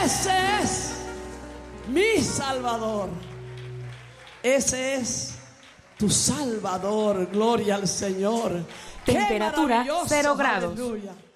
Ese es mi Salvador. Ese es tu Salvador. Gloria al Señor. Temperatura Qué 0 maravilloso, grados. aleluya.